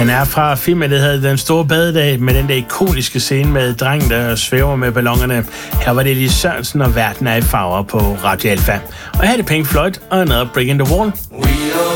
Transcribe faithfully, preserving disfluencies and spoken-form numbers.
Den er fra filmen, der hedder Den Store Badedag, med den der ikoniske scene med drengen, der svæver med ballonerne. Her var det Lis Sørensen, og verden er i farver på Radio Alfa. Og her er det Pink Floyd og Another Brick in the Wall.